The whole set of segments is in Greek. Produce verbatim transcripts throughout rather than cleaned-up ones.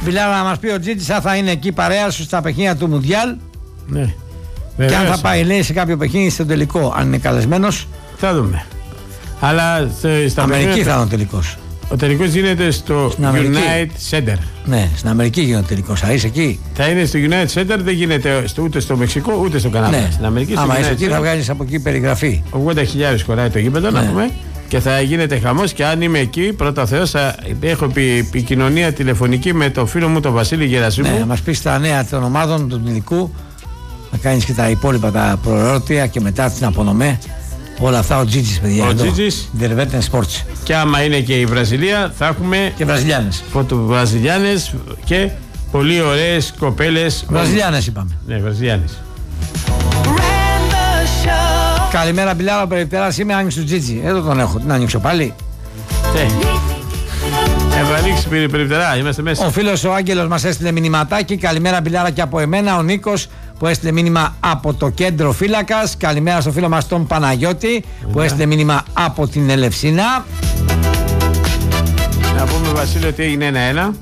Μπιλάρα, να μας πει ο Τζίτζης αν θα είναι εκεί παρέα σου στα παιχνίδια του Μουντιάλ. Ναι. Και αν θα πάει, λέει, σε κάποιο παιχνίδι στο τελικό, αν είναι καλεσμένος. Θα δούμε. Αλλά στα Αμερική θα είναι ο τελικός. Ο τελικός γίνεται στο United Center. Ναι, στην Αμερική γίνεται ο τελικός. Θα είσαι εκεί. Θα είναι στο United Center, δεν γίνεται στο, ούτε στο Μεξικό ούτε στο Καναδά. Ναι. Στην Αμερική, στο άμα είσαι εκεί, Center, θα βγάλεις από εκεί περιγραφή. ογδόντα χιλιάδες χωράει το γήπεδο, ναι. Να πούμε. Και θα γίνεται χαμός. Και αν είμαι εκεί, πρώτα Θεός, θα έχω επικοινωνία τηλεφωνική με τον φίλο μου τον Βασίλη Γερασίμου. Ναι, να μας πεις τα νέα των ομάδων του τελικού. Να κάνεις και τα υπόλοιπα τα προερώτια και μετά την απονομέ. Όλα αυτά ο Τζίτζης, παιδιά. Ο Τζίτζης. Δερβέτεν Sports. Και άμα είναι και η Βραζιλία, θα έχουμε. Και Βραζιλιάνες. Φωτοβραζιλιάνες και πολύ ωραίες κοπέλες. Βραζιλιάνες είπαμε. Ναι, Βραζιλιάνες. Καλημέρα, Μπιλάρα. Περιπτεράς είμαι, άνοιξε του Τζίτζη. Εδώ τον έχω. Την ανοίξω πάλι. Ναι. Έχω ανοίξει περιπτερά, είμαστε μέσα. Ο φίλος ο Άγγελος μας έστειλε μηνυματάκι. Καλημέρα, Μπιλάρα, και από εμένα. Ο Νίκος που έστειλε μήνυμα από το κέντρο φύλακας. Καλημέρα στο φίλο μας τον Παναγιώτη που έστειλε μήνυμα από την Ελευσίνα. Να πούμε, Βασίλη, ότι έγινε ένα-ένα.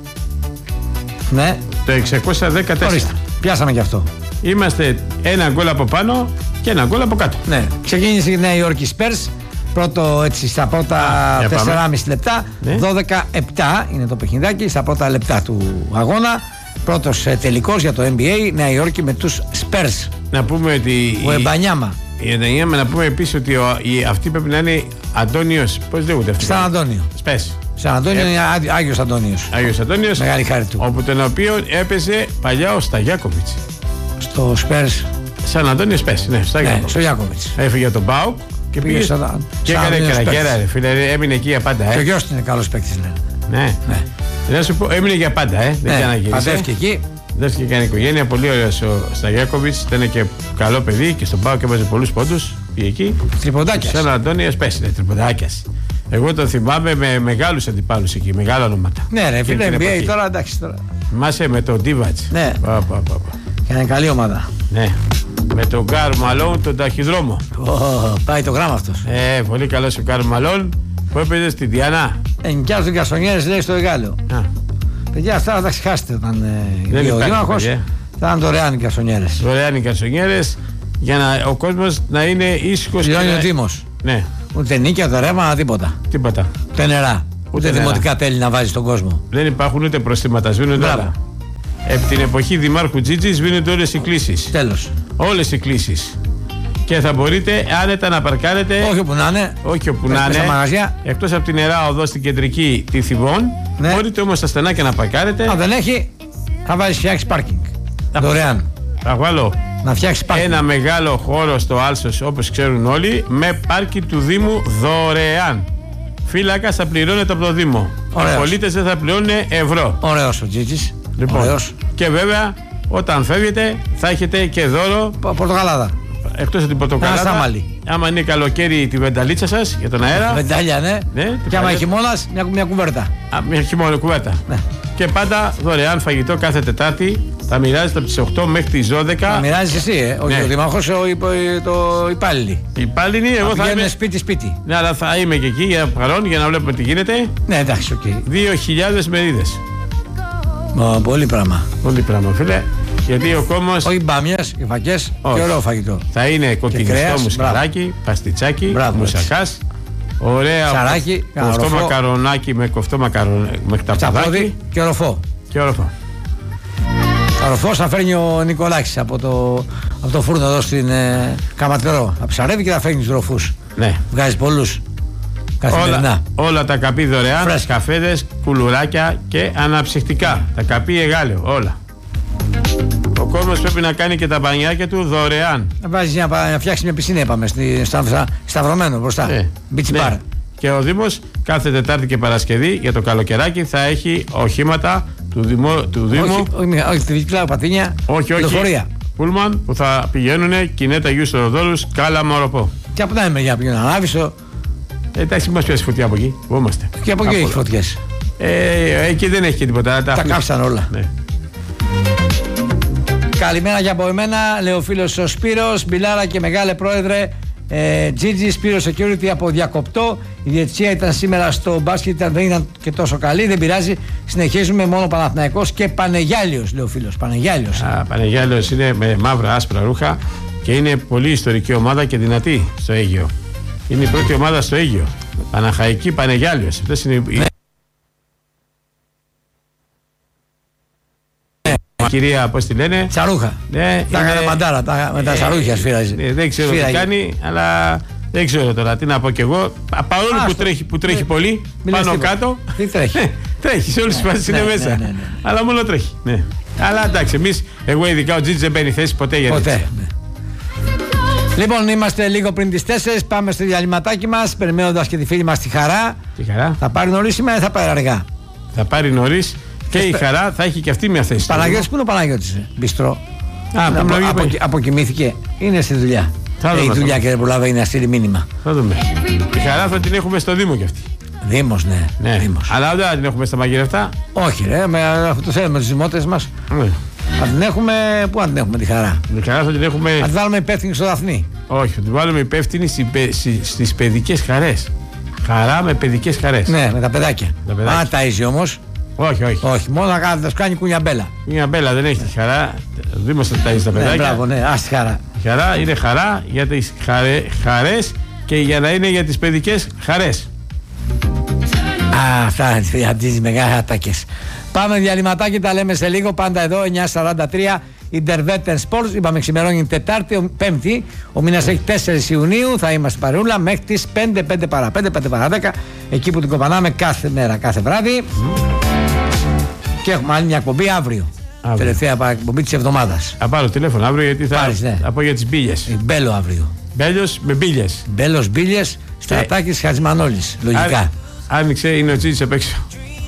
Ναι. Το εξακόσια δεκατέσσερα. Ορίστε. Πιάσαμε και αυτό. Είμαστε ένα γκολ από πάνω και ένα γκολ από κάτω. Ναι. Ξεκίνησε η Νέα Υόρκη Spurs. Πρώτο έτσι στα πρώτα τέσσερα και μισό λεπτά. Ναι. δώδεκα επτά είναι το παιχνιδάκι στα πρώτα λεπτά του αγώνα. Πρώτος ε, τελικός για το N B A, Νέα Υόρκη με τους Spurs. Να πούμε ότι. Ο Εμπανιάμα. Η Εμπανιάμα, να πούμε επίσης ότι ο, η, αυτή πρέπει να είναι Αντώνιος. Πώς λέγονται αυτή? Σαν Αντώνιο. Σπες. Σαν Αντώνιο ε, είναι Ά, Άγιος Αντώνιος. Άγιος Αντώνιος. Μεγάλη χάρη του. Όπου τον οποίο έπαιζε παλιά ο Σταγιάκοβιτς. Στο Spurs. Σαν Αντώνιο Σπες, ναι, Ναι, στο Γιάκοβιτς. Έφυγε τον Μπάουκ και πήγε. Σαν, και έκανε καραγέρα, ρε φίλε, έμεινε εκεί για πάντα. Ε. Και ο γιος του είναι καλός παίκτης, λένε. Ναι. Ναι. Να σου πω, έμεινε για πάντα, ε. Δεν ξαναγύρισε. Παντρεύτηκε εκεί. Δεύτερη και έκανε οικογένεια, πολύ ωραίος ο Σταγιάκοβιτς, ήταν και καλό παιδί και στον Πάο και έβαζε πολλούς πόντους. Πήγε εκεί. Τριποντάκιας. Σαν Αντώνιος Πέση, ναι, τριποντάκιας. Εγώ τον θυμάμαι με μεγάλους αντιπάλους εκεί, μεγάλα ονόματα. Ναι, ρε φίλε, N B A τώρα εντάξει τώρα. Θυμάσαι με τον Ντίβατς. Ναι. Πα, πα, πα, πα. Και είναι καλή ομάδα. Ναι. Με τον Καρ Μαλόν, τον ταχυδρόμο. Oh, πάει το γράμμα αυτός. Ε, πολύ καλός ο Καρ Μαλόν που έπαιζε στην Διανά. Ενοικιάζουν γκασονιέρες, λέει, στο Εγάλεο. Α. Παιδιά, αυτά θα τα ξεχάσετε όταν Δεν βγει ο υπάρχει, Δήμαρχος. παιδιά. Θα είναι δωρεάν οι γκασονιέρες. Δωρεάν οι γκασονιέρες για να, ο κόσμος να είναι ήσυχος. Πληρώνει να... ο Δήμος. Ναι. Ούτε νίκια, το ρεύμα, τίποτα. Τίποτα. Ούτε νερά. Ούτε, Ούτε νερά. δημοτικά τέλη να βάζει στον κόσμο. Δεν υπάρχουν ούτε προστήματα, σβήνονται όλα. Επί την εποχή Δημάρχου Τζίτζη σβήνονται όλες οι κλήσεις. Τέλος. Όλες οι κλήσεις. Και θα μπορείτε άνετα να παρκάρετε. Όχι όπου να είναι. Όχι όπου Μέσα να είναι. μαγαζιά. Εκτός από την Νερά Οδό στην κεντρική τη Θηβών. Ναι. Μπορείτε όμως στα στενάκια να παρκάρετε. Αν δεν έχει, θα βάλεις φτιάξει πάρκινγκ. Θα- Δωρεάν. Θα βάλω Να φτιάξει πάρκινγκ. ένα μεγάλο χώρο στο Άλσος, όπως ξέρουν όλοι, με πάρκι του Δήμου δωρεάν. Φύλακα θα πληρώνεται από το Δήμο. Ωραίος. Οι πολίτες δεν θα πληρώνουν ευρώ. Ωραίος ο Τζίτζης. Λοιπόν, Ωραίος. και βέβαια όταν φεύγετε θα έχετε και δώρο. Πο- Πορτογαλάδα. Εκτός από την Ένα πορτοκαλάδα, σάμαλι. άμα είναι καλοκαίρι τη βενταλίτσα σας για τον αέρα. Βεντάλια, ναι. Ναι, Και άμα παλιές- χειμώνας, μια, μια κουβέρτα. Α, μια χειμώνα κουβέρτα. Ναι. Και πάντα δωρεάν φαγητό κάθε Τετάρτη. Θα μοιράζεται από τις οκτώ μέχρι τις δώδεκα. Θα μοιράζεις εσύ, ε. Όχι Ναι. ο Δήμαρχος, ο υπο- το υπάλληλοι. Οι υπάλληλοι, εγώ Θα θα πηγαίνουν είμαι. σπίτι-σπίτι. Ναι, αλλά θα είμαι και εκεί για παρόν για να βλέπουμε τι γίνεται. Ναι, εντάξει, οκ. δύο χιλιάδες μερίδες. Okay. Πολύ πράγμα. Πολύ πράγμα, φίλε. Γιατί ο κόμμος Όχι μπάμιες, και φακές και Όχι. ωραίο φαγητό. θα είναι κοκκινιστό κρέας, μουσικαράκι, παστιτσάκι, Μπράβο, μουσακάς. Ωραία. Ψαράκι, κοφτό ροφό. μακαρονάκι με κοφτό μακαρονάκι με Τσαπόδι χταποδάκι και ροφό. και όροφο. Το ροφό θα φέρνει ο Νικολάκης από το, από το φούρνο εδώ στην ε, Καματερό. Θα ψαρεύει και θα φέρνει τους ροφούς. Ναι. Βγάζει πολλούς καθημερινά. Όλα, όλα τα καπί δωρεάν, Φρέσκα. καφέδες, κουλουράκια και αναψυκτικά. Τα καπί εγάλαιο, όλα. Ο κόσμος πρέπει να κάνει και τα μπανιάκια του δωρεάν. Να, βάζεις μια, να φτιάξει μια πισίνα, είπαμε, στη, στα, στα, σταυρωμένο μπροστά. Ναι. Beach Ναι. bar. Και ο Δήμος κάθε Τετάρτη και Παρασκευή για το καλοκαιράκι θα έχει οχήματα του, δημο, του Δήμου. Όχι, όχι, όχι, τη διπλά πατίνια. όχι, όχι. Λεωφορεία. Πούλμαν που θα πηγαίνουν Κινέτα Αγίου Θεοδόρους, Κάλαμα, Οροπό. Και από την άλλη μεριά πηγαίνουν Ανάβησο. Ε, εντάξει, μας πιάσει φωτιά από εκεί. Πού είμαστε. Και από εκεί έχει φωτιές. Ε, εκεί δεν έχει και τίποτα. Τα έχουν- κάψαν όλα. Ναι. Καλημέρα και από εμένα, λέει ο φίλος ο Σπύρος. Μπιλάρα και μεγάλε πρόεδρε, Ε, Gigi Spiro Security από Διακοπτό. Η διαιτησία ήταν σήμερα στο μπάσκετ, ήταν, δεν ήταν και τόσο καλή. Δεν πειράζει. Συνεχίζουμε μόνο Παναθηναϊκός και Πανεγιάλιος, λέει ο φίλος. Πανεγιάλιος. Α, Πανεγιάλιος είναι με μαύρα άσπρα ρούχα και είναι πολύ ιστορική ομάδα και δυνατή στο Αίγυο. Είναι η πρώτη ομάδα στο Αίγυο. Παναχαϊκή Πανεγιάλιος. Αυτές είναι οι... Κυρία, πώς τη λένε. Σαρούχα. Ναι, τα είναι... μαντάρα, τα, με τα ε, σαρούχια σφύραζε. Ναι, δεν ξέρω σφύραγε. Τι κάνει, αλλά δεν ξέρω τώρα τι να πω κι εγώ. Παρόλο που τρέχει, που τρέχει ναι. πολύ, Μη πάνω κάτω. Τι τρέχει. Τρέχει, σε όλες τις φάσεις είναι μέσα. Ναι, ναι, ναι, ναι. Αλλά μόνο τρέχει. Ναι. Αλλά εντάξει, εμείς, εγώ ειδικά ο Τζίτζ δεν παίρνει θέση ποτέ για ποτέ. Ναι. Λοιπόν, είμαστε λίγο πριν τις τέσσερις. Πάμε στο διαλυματάκι μας, περιμένοντας και τη φίλη μας τη Χαρά. Τη Χαρά. Θα πάρει νωρίς σήμερα ή θα πάρει αργά? Θα πάρει νωρίς. Και η Χαρά θα έχει και αυτή μια θέση. Παναγιώτης, πού είναι ο Παναγιώτης, Μπιστρό? Α, απο, απο, αποκοιμήθηκε. Είναι στη δουλειά. Έχει δουλειά και δεν προλάβει να στείλει μήνυμα. Θα δούμε. Η Χαρά θα την έχουμε στο Δήμο κι αυτή. Δήμος, ναι. ναι. Δήμος. Αλλά δεν θα την έχουμε στα μαγειρευτά. Όχι, ρε, με, αυτό το θέλουμε με τους δημότες μας. Ναι. Θα την έχουμε. Πού θα την έχουμε τη Χαρά? Τη Χαρά θα την έχουμε. Θα την βάλουμε υπεύθυνη στο Δαφνί. Όχι, θα την βάλουμε υπεύθυνη στις παιδικές χαρές. Χαρά με παιδικές χαρές. Ναι, με τα παιδάκια. Αν ταΐζει όμως. Όχι, όχι. Όχι, μόνο να κάνει, κάνει κουνιαμπέλα. Κουνιαμπέλα δεν έχει τη Χαρά. Ο Δήμος θα ταΐζει τα παιδάκια. Ναι, μπράβο, ναι, ας τη Χαρά. Η Χαρά είναι χαρά για τις χαρε, χαρές και για να είναι για τις παιδικές χαρές. Α, αυτά είναι τις μεγάλες ατάκες. Πάμε διαλυματάκι, τα λέμε σε λίγο. Πάντα εδώ, εννιά σαράντα τρία. Intervetten Sports. Είπαμε ξημερώνει Τετάρτη, Πέμπτη. Ο μήνας έχει τέσσερις Ιουνίου. Θα είμαστε παρεούλα μέχρι τις πέντε, πέντε παρά πέντε, πέντε παρά δέκα. Εκεί που την κοπανάμε κάθε μέρα, κάθε βράδυ. Mm. Και έχουμε άλλη μια εκπομπή αύριο. αύριο. Τελευταία εκπομπή της εβδομάδας. Θα πάρω τηλέφωνο αύριο γιατί θα, Πάρεις, ναι. θα πω για τις μπίλιες. Μπέλο αύριο. Μπέλος με μπίλιες. Μπέλος μπίλιες, Στρατάκης, Χατζημανόλης. Λογικά. Άνοιξε, είναι ο Τζίτζης απ' έξω.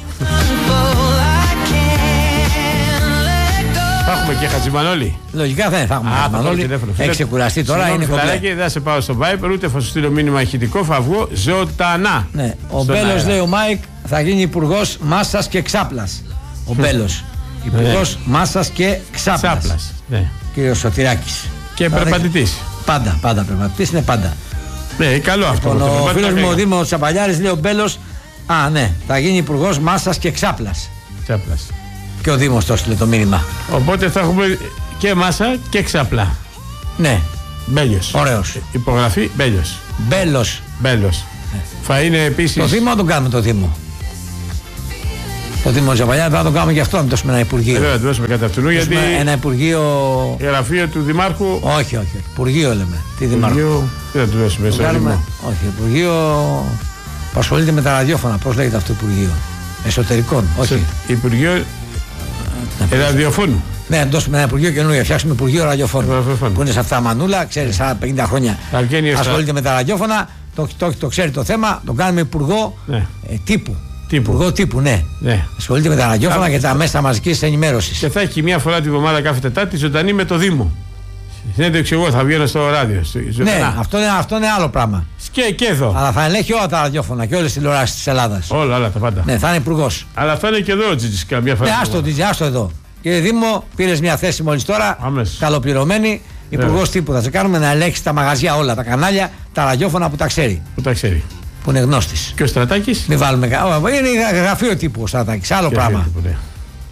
Θα έχουμε και Χατζημανόλη. Λογικά δεν θα έχουμε Χατζημανόλη. Έχει ξεκουραστεί τώρα. Είναι φιλαράκι, δεν θα σε πάω στο Viper, ούτε θα σου στείλω μήνυμα ηχητικό. Θα βγω ζωντανά. Ναι. Ο Μπέλος, λέει ο Μάικ, θα γίνει υπουργός μάσας και ξάπλας. Ο Μπέλος. Υπουργός μάσας και ξάπλας. Ναι. Κύριος Σωτηράκης. Και περπατητής. Πάντα, πάντα περπατητής είναι πάντα. Ναι, καλό αυτό. Ο φίλος μου ο Δήμος Τσαπαλιάρης λέει ο Μπέλος, α, ναι, θα γίνει υπουργός μάσας και ξάπλας. Ξάπλας. Και ο Δήμος το έστειλε το μήνυμα. Οπότε θα έχουμε και μάσα και ξάπλα. Ναι. Μπέλιος. Ωραίος. Υπογραφή Μπέλιος. Μπέλος. Μπέλος. Ναι. Θα είναι επίσης. Το Δήμο τον κάνουμε το Δήμο. Το Δήμο Τσαπαλιάρη θα το κάνουμε και αυτό, να δώσουμε ένα υπουργείο. Βέβαια, να το δώσουμε κατά αυτού. Γιατί. Ένα υπουργείο. Η γραφείο του Δημάρχου. Όχι, όχι. Υπουργείο λέμε. Τι Δημάρχου. Τι θα του δώσουμε στο Δήμο. Όχι, Υπουργείο που ασχολείται με τα ραδιόφωνα. Πώς λέγεται αυτό το Υπουργείο? Εσωτερικών. Όχι. Υπουργείο ραδιοφώνου. Ναι, να δώσουμε ένα Υπουργείο καινούργιο, να φτιάξουμε Υπουργείο ραδιοφώνου. Που είναι σε αυτά μανούλα, ξέρει, σαν πενήντα χρόνια ασχολείται με τα ραδιόφωνα, το, το, το, το ξέρει το θέμα, τον κάνουμε Υπουργό ναι. ε, τύπου. Τύπου. Υπουργό τύπου, ναι. ναι. Ασχολείται με τα ραδιόφωνα και τα μέσα μαζικής ενημέρωσης. Και θα έχει μια φορά τη βδομάδα κάθε Τετάρτη ζωντανή με το Δήμο. Συνέντευξη εγώ θα βγαίνω στο ράδιο. Ναι, αυτό είναι, αυτό είναι άλλο πράγμα. Και, και εδώ. Αλλά θα ελέγχει όλα τα ραδιόφωνα και όλες τις τηλεοράσεις της Ελλάδας. Όλα, όλα τα πάντα. Ναι, θα είναι υπουργός. Αλλά θα είναι και εδώ ο Τζίτζης καμιά φορά. Ναι, άστο, Τζίτζη, άστο εδώ. Κύριε Δήμο, πήρες μια θέση μόλις τώρα. Αμέσως. Καλοπληρωμένη. Υπουργός τύπου. Θα σε κάνουμε να ελέγξει τα μαγαζιά όλα, τα κανάλια, τα ραδιόφωνα που τα ξέρει. Που τα ξέρει. Που είναι γνώστης. Και ο Στρατάκης. Μην βάλουμε. Είναι γραφείο τύπου ο Στρατάκης. Άλλο και πράγμα. Τύπου, ναι.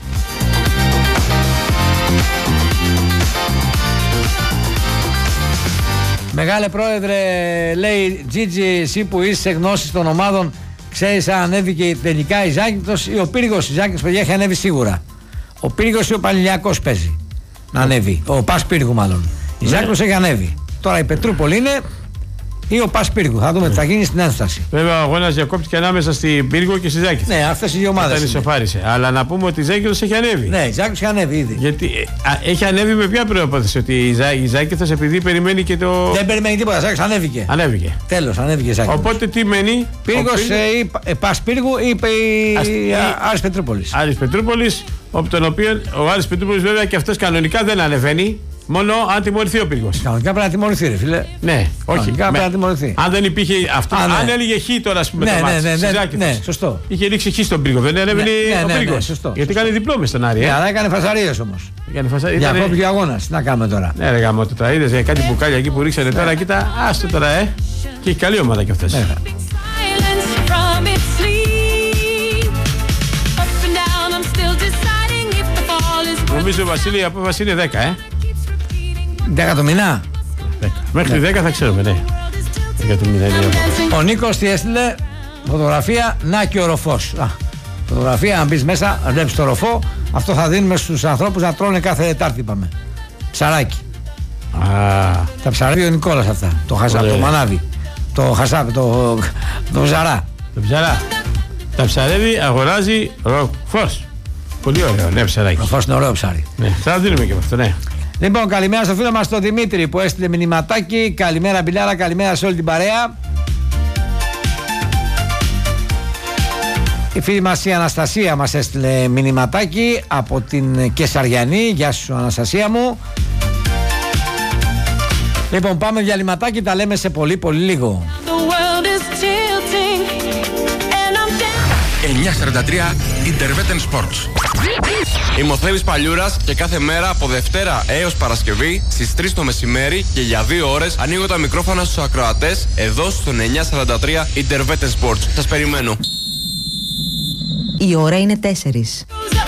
Μεγάλε πρόεδρε, λέει Τζίτζι, εσύ που είσαι γνώστης των ομάδων, ξέρεις αν ανέβηκε τελικά η Ζάκυνθος ή ο Πύργος? Η Ζάκυνθος, παιδιά, έχει ανέβει σίγουρα. Ο Πύργος ή ο Πανηλιακός παίζει να ανέβει. Ο Πας Πύργου, μάλλον. Η ναι. Ζάκυνθος έχει ανέβει. Τώρα η Πετρούπολη είναι ή ο Πας Πύργου. Θα δούμε τι θα γίνει στην ένσταση. Βέβαια, ο αγώνας διακόπτηκε ανάμεσα στην Πύργο και στη Ζάκυνθο. Ναι, αυτές οι δύο ομάδες. Όταν ισοφάρισε. Αλλά να πούμε ότι η Ζάκυνθος έχει ανέβει. Ναι, η Ζάκυνθος έχει ανέβει ήδη. Γιατί α, έχει ανέβει με ποια προϋπόθεση? Ότι η, Ζά, η Ζάκυνθος επειδή περιμένει και το. Δεν περιμένει τίποτα. Η Ζάκυνθος ανέβηκε. Ανέβηκε. Τέλος, ανέβηκε η Ζάκυνθος. Οπότε τι μένει? Πύργος ή ε, Πας Πύργου ή Άρης Πετρούπολης. Άρης Πετρούπολης, από τον οποίο ο Άρης Πετρούπολης βέβαια και αυτός κανονικά δεν ανεβαίνει. Μόνο αν τιμωρηθεί ο πύργος. Κανονικά πρέπει να τιμωρηθεί, ρε φίλε. Ναι, όχι. Κανονικά πρέπει να τιμωρηθεί. Αν δεν υπήρχε αυτό. Α, ναι. Αν έλεγε χ τώρα, α πούμε. Ναι, το ναι, μάτς, ναι, ναι, Συζάκη, ναι, σωστό. Είχε ρίξει χ στον πύργο, δεν ανέβαινε Ναι, ναι, ο ναι, ναι, πύργος. σωστό, Γιατί σωστό. κάνει διπλό μες στον Άρη. Ναι, Ε. αλλά έκανε φασαρίες όμως. Φασα... Για Ήτανε... κόπηκε ο αγώνας. Τι να κάνουμε τώρα. Ναι, ρε γάμο, τώρα είδες για κάτι μπουκάλια εκεί που ρίξανε τώρα. Κοίτα, άστο τώρα, ε. Και έχει καλή ομάδα κι αυτές. Ναι. Νομίζω Βασίλη η απόφαση είναι δέκα, ε. δέκα το μηνά. δέκα. Μέχρι τη δέκα θα ξέρουμε, ναι. δέκα το μήνα είναι η απόφαση. Ο Νίκος τι έστειλε, φωτογραφία, να και ο ροφός. Α, φωτογραφία, αν μπεις μέσα, βλέπεις το ροφό. Αυτό θα δίνουμε στους ανθρώπους να τρώνε κάθε Τετάρτη, είπαμε. Ψαράκι. Α, Τα ψαράκι ο Νικόλας αυτά. Το χασάπι, Ωραία. το μανάβι. Το χασάπι, το, το ψαρά. το ψαρά. Τα ψαρεύει, αγοράζει ροκφός. Πολύ ωραίο, ναι, ψαράκι. Ο ροφός είναι ωραίο ψάρι. Ναι, θα δίνουμε και αυτό, ναι. Λοιπόν, καλημέρα στο φίλο μας τον Δημήτρη που έστειλε μηνυματάκι. Καλημέρα Μπιλάρα, καλημέρα σε όλη την παρέα. Η φίλη μας η Αναστασία μας έστειλε μηνυματάκι από την Κεσαριανή. Γεια σου Αναστασία μου. Λοιπόν, πάμε διαλυματάκι, τα λέμε σε πολύ πολύ λίγο. εννιά σαράντα τρία Intervetten Sports. Είμαι ο Θέλης Παλιούρας και κάθε μέρα από Δευτέρα έως Παρασκευή στις τρεις το μεσημέρι και για δύο ώρες ανοίγω τα μικρόφωνα στους ακροατές εδώ στον εννιά σαράντα τρία Intervetten Sports. Σας περιμένω. Η ώρα είναι τέσσερις.